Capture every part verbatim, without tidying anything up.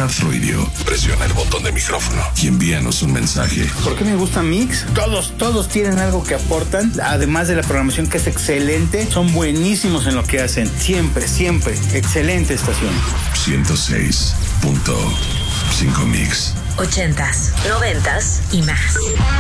iHeartRadio, presiona el botón de micrófono y envíanos un mensaje. ¿Por qué me gusta Mix? Todos, todos tienen algo que aportan, además de la programación que es excelente, son buenísimos en lo que hacen. Siempre, siempre, excelente estación. ciento seis punto cinco Mix. Ochentas, noventas y más.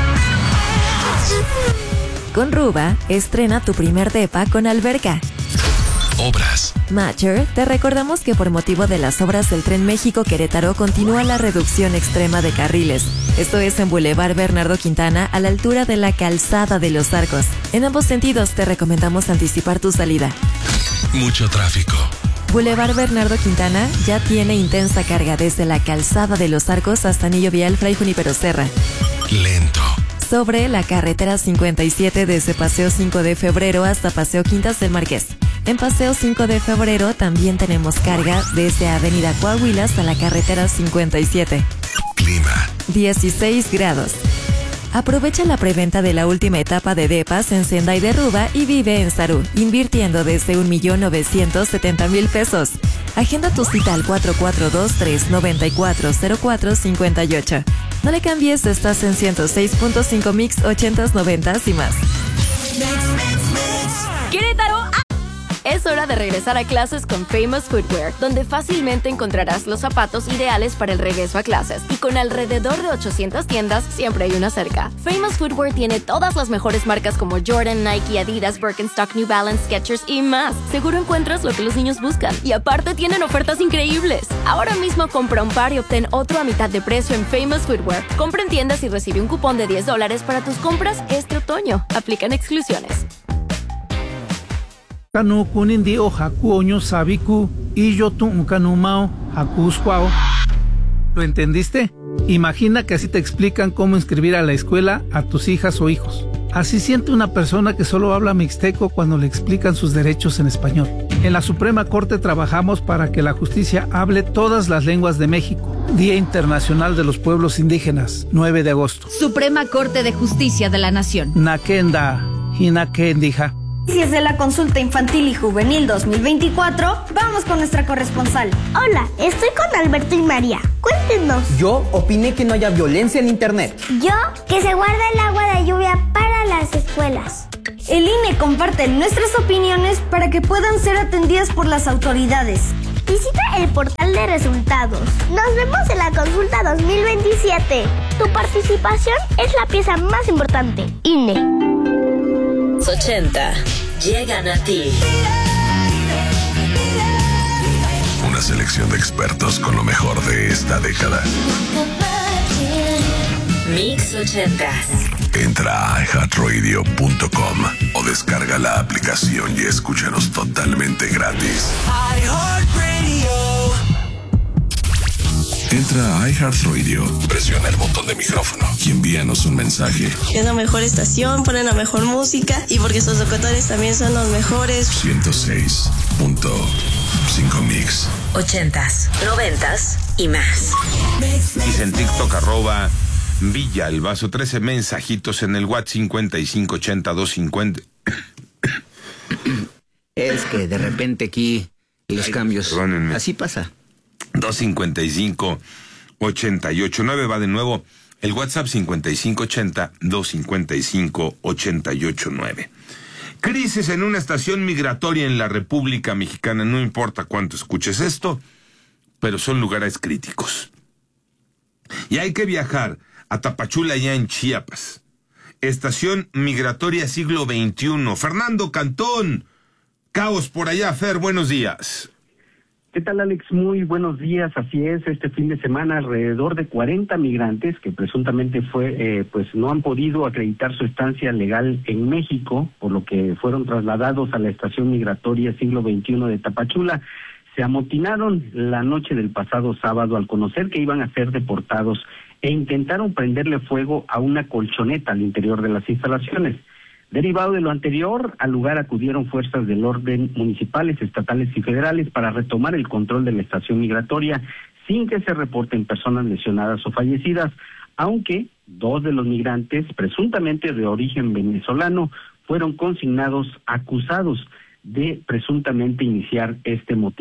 Con Ruba, estrena tu primer depa con alberca. Obras. Matcher, te recordamos que por motivo de las obras del Tren México-Querétaro continúa la reducción extrema de carriles. Esto es en Boulevard Bernardo Quintana, a la altura de la Calzada de los Arcos. En ambos sentidos te recomendamos anticipar tu salida. Mucho tráfico. Boulevard Bernardo Quintana ya tiene intensa carga desde la Calzada de los Arcos hasta Anillo Vial Fray Junípero Serra. Lento. Sobre la carretera cincuenta y siete desde Paseo cinco de Febrero hasta Paseo Quintas del Marqués. En Paseo cinco de Febrero también tenemos carga desde Avenida Coahuila hasta la carretera cincuenta y siete. Clima. dieciséis grados. Aprovecha la preventa de la última etapa de depas en Sendai de Ruba y vive en Sarú, invirtiendo desde un millón novecientos setenta mil pesos. Agenda tu cita al cuatro cuatro dos, tres nueve cuatro, cero cuatro cinco ocho. No le cambies, estás en ciento seis punto cinco Mix, ochentas, noventas y más. ¡Querétaro! ¡Ah! Es hora de regresar a clases con Famous Footwear, donde fácilmente encontrarás los zapatos ideales para el regreso a clases. Y con alrededor de ochocientas tiendas, siempre hay una cerca. Famous Footwear tiene todas las mejores marcas como Jordan, Nike, Adidas, Birkenstock, New Balance, Skechers y más. Seguro encuentras lo que los niños buscan. Y aparte tienen ofertas increíbles. Ahora mismo compra un par y obtén otro a mitad de precio en Famous Footwear. Compra en tiendas y recibe un cupón de diez dólares para tus compras este otoño. Aplican exclusiones. Kanu kunindi o haku oño sabiku y yo tu un kanumao haku squao. ¿Lo entendiste? Imagina que así te explican cómo inscribir a la escuela a tus hijas o hijos. Así siente una persona que solo habla mixteco cuando le explican sus derechos en español. En la Suprema Corte trabajamos para que la justicia hable todas las lenguas de México. Día Internacional de los Pueblos Indígenas, nueve de agosto. Suprema Corte de Justicia de la Nación. Nakenda, hinakendija. De la consulta infantil y juvenil dos mil veinticuatro, vamos con nuestra corresponsal. Hola, estoy con Alberto y María. Cuéntenos. Yo opiné que no haya violencia en internet. Yo, que se guarda el agua de lluvia para las escuelas. El I N E comparte nuestras opiniones para que puedan ser atendidas por las autoridades. Visita el portal de resultados. Nos vemos en la consulta dos mil veintisiete. Tu participación es la pieza más importante. I N E. ochenta llegan a ti. Una selección de expertos con lo mejor de esta década. Mix ochentas. Entra a i heart radio punto com o descarga la aplicación y escúchanos totalmente gratis. iHeartRadio. Entra a iHeartRadio, presiona el botón de micrófono y envíanos un mensaje. Es la mejor estación, ponen la mejor música y porque sus locutores también son los mejores. ciento seis punto cinco Mix. Ochentas, noventas y más. Dice en TikTok arroba Villa el Vaso, trece mensajitos en el WhatsApp cincuenta y cinco ochenta dos cincuenta. Es que de repente aquí los Ay, cambios. Perdónenme. Así pasa. dos cincuenta y cinco ochenta y ocho nueve va de nuevo el WhatsApp cincuenta y cinco ochenta dos cincuenta y cinco ochenta y ocho nueve. Crisis en una estación migratoria en la República Mexicana. No importa cuánto escuches esto, pero son lugares críticos. Y hay que viajar a Tapachula, ya en Chiapas. Estación migratoria siglo veintiuno. Fernando Cantón, caos por allá. Fer, buenos días. ¿Qué tal, Alex? Muy buenos días. Así es, este fin de semana alrededor de cuarenta migrantes que presuntamente fue, eh, pues no han podido acreditar su estancia legal en México, por lo que fueron trasladados a la estación migratoria siglo veintiuno de Tapachula. Se amotinaron la noche del pasado sábado al conocer que iban a ser deportados e intentaron prenderle fuego a una colchoneta al interior de las instalaciones. Derivado de lo anterior, al lugar acudieron fuerzas del orden municipales, estatales y federales para retomar el control de la estación migratoria sin que se reporten personas lesionadas o fallecidas, aunque dos de los migrantes, presuntamente de origen venezolano, fueron consignados acusados de presuntamente iniciar este motín.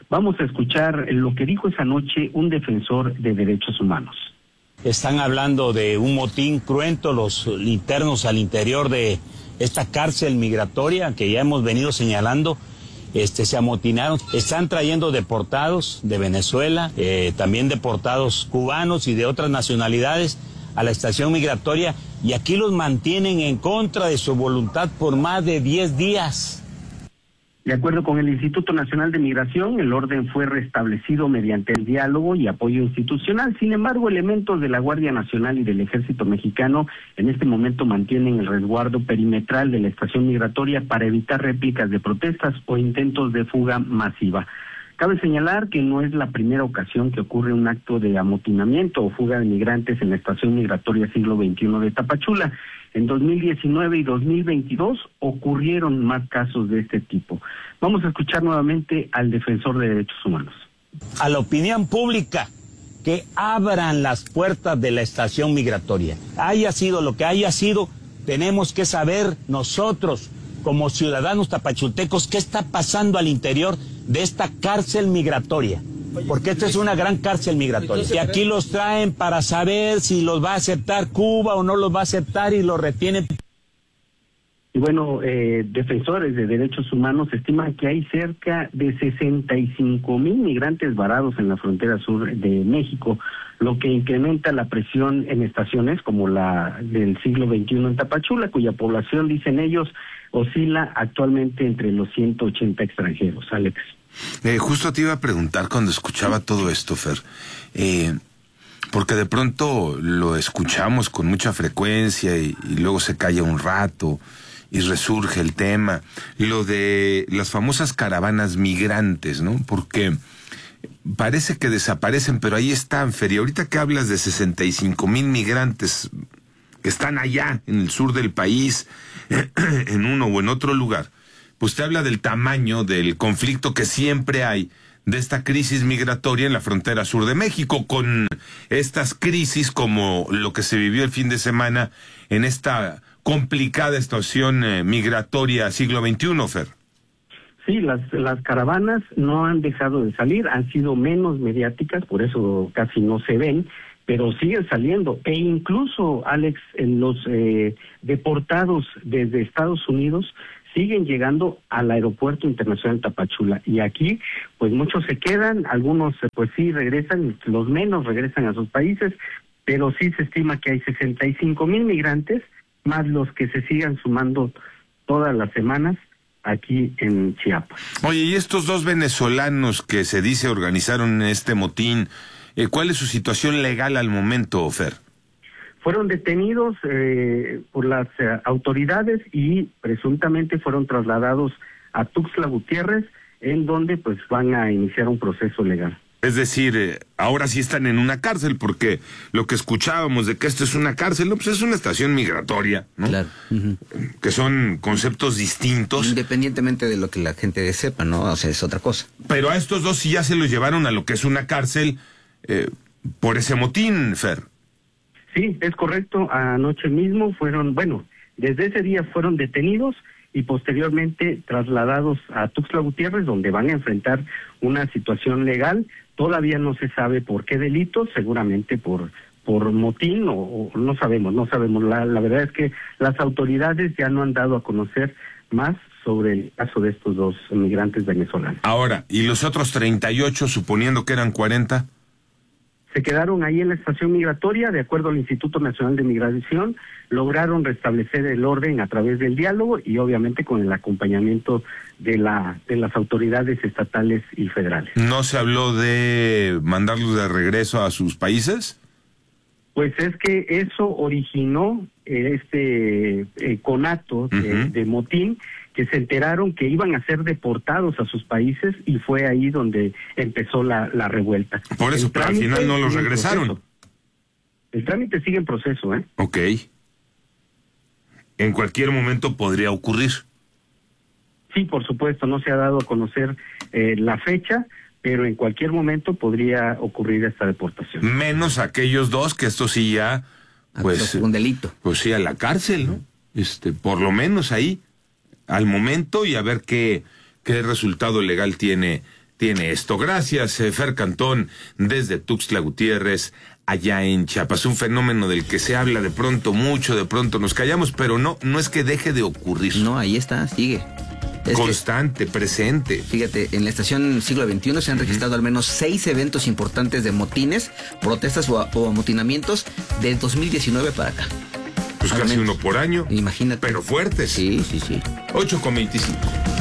Vamos a escuchar lo que dijo esa noche un defensor de derechos humanos. Están hablando de un motín cruento los internos al interior de esta cárcel migratoria que ya hemos venido señalando. Este, se amotinaron, están trayendo deportados de Venezuela, eh, también deportados cubanos y de otras nacionalidades a la estación migratoria, y aquí los mantienen en contra de su voluntad por más de diez días. De acuerdo con el Instituto Nacional de Migración, el orden fue restablecido mediante el diálogo y apoyo institucional. Sin embargo, elementos de la Guardia Nacional y del Ejército Mexicano en este momento mantienen el resguardo perimetral de la estación migratoria para evitar réplicas de protestas o intentos de fuga masiva. Cabe señalar que no es la primera ocasión que ocurre un acto de amotinamiento o fuga de migrantes en la estación migratoria siglo veintiuno de Tapachula. En dos mil diecinueve y dos mil veintidós ocurrieron más casos de este tipo. Vamos a escuchar nuevamente al defensor de derechos humanos. A la opinión pública, que abran las puertas de la estación migratoria. Haya sido lo que haya sido, tenemos que saber nosotros, como ciudadanos tapachultecos, qué está pasando al interior de esta cárcel migratoria. Porque esta es una gran cárcel migratoria. Y aquí los traen para saber si los va a aceptar Cuba o no los va a aceptar y los retienen. Y bueno, eh, defensores de derechos humanos estiman que hay cerca de sesenta y cinco mil migrantes varados en la frontera sur de México, lo que incrementa la presión en estaciones como la del siglo veintiuno en Tapachula, cuya población, dicen ellos, oscila actualmente entre los ciento ochenta extranjeros. Alex. Eh, justo te iba a preguntar cuando escuchaba todo esto, Fer, eh, porque de pronto lo escuchamos con mucha frecuencia y, y luego se calla un rato y resurge el tema, lo de las famosas caravanas migrantes, ¿no? Porque parece que desaparecen, pero ahí están, Fer, y ahorita que hablas de sesenta y cinco mil migrantes que están allá en el sur del país, en uno o en otro lugar, pues te habla del tamaño del conflicto que siempre hay de esta crisis migratoria en la frontera sur de México, con estas crisis como lo que se vivió el fin de semana en esta complicada estación eh, migratoria siglo veintiuno, Fer. Sí, las, las caravanas no han dejado de salir, han sido menos mediáticas, por eso casi no se ven, pero siguen saliendo. E incluso, Alex, en los eh, deportados desde Estados Unidos siguen llegando al Aeropuerto Internacional Tapachula. Y aquí, pues muchos se quedan, algunos pues sí regresan, los menos regresan a sus países, pero sí se estima que hay sesenta y cinco mil migrantes, más los que se sigan sumando todas las semanas aquí en Chiapas. Oye, y estos dos venezolanos que se dice organizaron este motín, eh, ¿cuál es su situación legal al momento, Fer? Fueron detenidos eh, por las eh, autoridades y presuntamente fueron trasladados a Tuxtla Gutiérrez, en donde pues van a iniciar un proceso legal. Es decir, eh, ahora sí están en una cárcel, porque lo que escuchábamos de que esto es una cárcel, no, pues es una estación migratoria, ¿no? Claro. Uh-huh. Que son conceptos distintos. Independientemente de lo que la gente sepa, ¿no? O sea, es otra cosa. Pero a estos dos sí ya se los llevaron a lo que es una cárcel eh, por ese motín, Fer. Sí, es correcto. Anoche mismo fueron, bueno, desde ese día fueron detenidos y posteriormente trasladados a Tuxtla Gutiérrez, donde van a enfrentar una situación legal. Todavía no se sabe por qué delitos, seguramente por por motín o, o no sabemos, no sabemos. La, la verdad es que las autoridades ya no han dado a conocer más sobre el caso de estos dos migrantes venezolanos. Ahora, ¿y los otros treinta y ocho, suponiendo que eran cuarenta? Se quedaron ahí en la estación migratoria, de acuerdo al Instituto Nacional de Migración, lograron restablecer el orden a través del diálogo y obviamente con el acompañamiento de la de las autoridades estatales y federales. ¿No se habló de mandarlos de regreso a sus países? Pues es que eso originó este eh, conato de, uh-huh. de motín, que se enteraron que iban a ser deportados a sus países y fue ahí donde empezó la, la revuelta. Por eso, pero al final no los regresaron. El trámite sigue en proceso, ¿eh? Ok. En cualquier momento podría ocurrir. Sí, por supuesto, no se ha dado a conocer eh, la fecha, pero en cualquier momento podría ocurrir esta deportación. Menos aquellos dos, que esto sí ya, pues... un delito. Pues sí, a la cárcel, ¿no? Este, por lo menos ahí, al momento, y a ver qué, qué resultado legal tiene tiene esto. Gracias, eh, Fer Cantón, desde Tuxtla Gutiérrez, allá en Chiapas. Un fenómeno del que se habla de pronto mucho, de pronto nos callamos, pero no, no es que deje de ocurrir. No, ahí está, sigue. Es constante, que, presente. Fíjate, en la estación Siglo veintiuno se han registrado uh-huh. al menos seis eventos importantes de motines, protestas o, o amotinamientos de dos mil diecinueve para acá. Pues al casi menos. Uno por año. Imagínate. Pero fuertes. Sí, sí, sí. ocho con veinticinco.